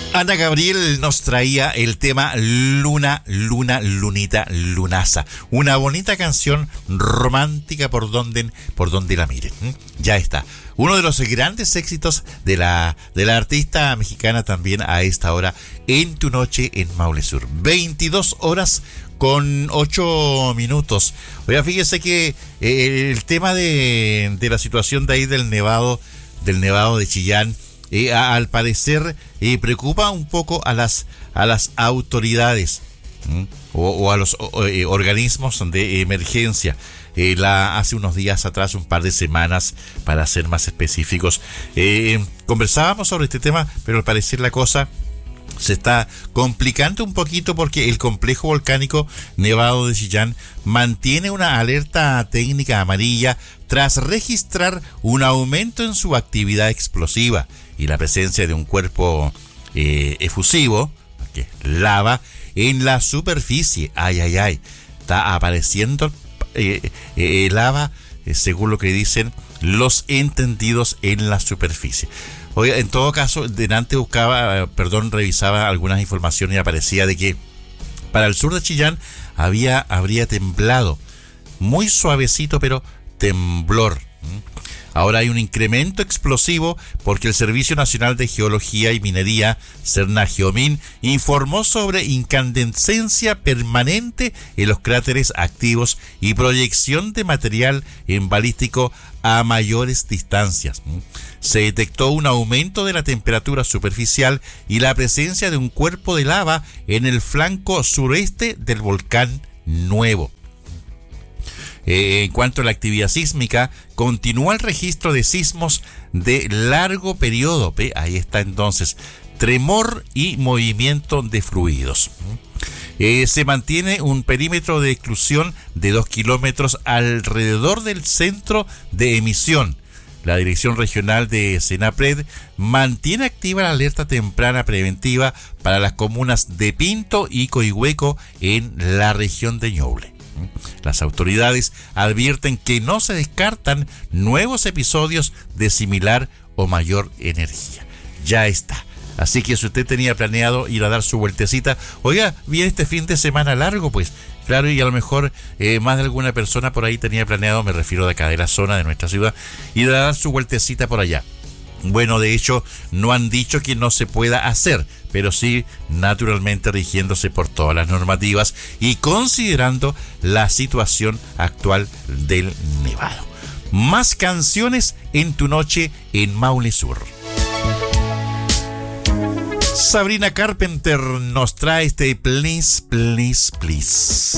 Ana Gabriel nos traía el tema Luna, Luna, Lunita, Lunaza. Una bonita canción romántica por donde la miren. Ya está. Uno de los grandes éxitos de la artista mexicana también a esta hora en Tu Noche en Maule Sur. 22 horas con 8 minutos. Oiga, fíjese que el tema de la situación de ahí del nevado de Chillán, al parecer preocupa un poco a las autoridades o a los organismos de emergencia. Hace unos días atrás, un par de semanas para ser más específicos, conversábamos sobre este tema, pero al parecer la cosa se está complicando un poquito porque el complejo volcánico Nevado de Chillán mantiene una alerta técnica amarilla tras registrar un aumento en su actividad explosiva y la presencia de un cuerpo efusivo, que es lava, en la superficie. Está apareciendo lava, según lo que dicen los entendidos en la superficie. Oiga, en todo caso, delante revisaba algunas informaciones y aparecía de que para el sur de Chillán habría temblado, muy suavecito, pero temblor. Ahora hay un incremento explosivo porque el Servicio Nacional de Geología y Minería, Sernageomin, informó sobre incandescencia permanente en los cráteres activos y proyección de material en balístico a mayores distancias. Se detectó un aumento de la temperatura superficial y la presencia de un cuerpo de lava en el flanco sureste del volcán Nuevo. En cuanto a la actividad sísmica, continúa el registro de sismos de largo periodo. Ahí está entonces, tremor y movimiento de fluidos. Se mantiene un perímetro de exclusión de 2 kilómetros alrededor del centro de emisión. La Dirección Regional de Senapred mantiene activa la alerta temprana preventiva para las comunas de Pinto y Coihueco en la región de Ñuble. Las autoridades advierten que no se descartan nuevos episodios de similar o mayor energía. Ya está. Así que si usted tenía planeado ir a dar su vueltecita, oiga, viene este fin de semana largo, pues claro, y a lo mejor más de alguna persona por ahí tenía planeado, me refiero de acá de la zona de nuestra ciudad, ir a dar su vueltecita por allá. Bueno, de hecho, no han dicho que no se pueda hacer, pero sí, naturalmente, rigiéndose por todas las normativas y considerando la situación actual del nevado. Más canciones en Tu Noche en Maule Sur. Sabrina Carpenter nos trae este Please, Please, Please.